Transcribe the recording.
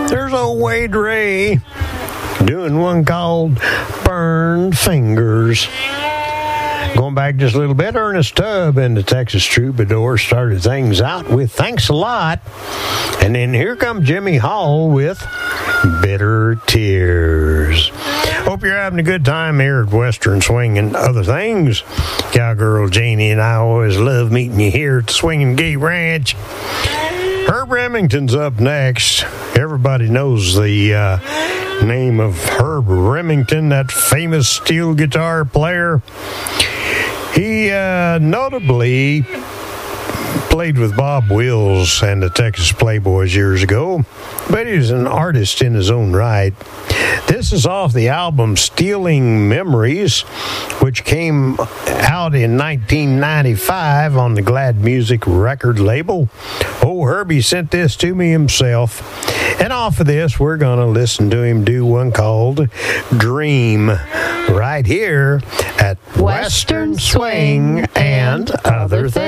There's old Wade Ray doing one called Burned Fingers. Going back just a little bit, Ernest Tubb and the Texas Troubadours started things out with Thanks a Lot. And then here comes Jimmy Hall with Bitter Tears. Hope you're having a good time here at Western Swing and Other Things. Cowgirl Janie and I always love meeting you here at the Swinging Gate Ranch. Herb Remington's up next. Everybody knows the name of Herb Remington, that famous steel guitar player. He notably played with Bob Wills and the Texas Playboys years ago, but he's an artist in his own right. This is off the album Stealing Memories, which came out in 1995 on the Glad Music record label. Oh, Herbie sent this to me himself. And off of this, we're going to listen to him do one called Dream right here at Western Swing and Other Things.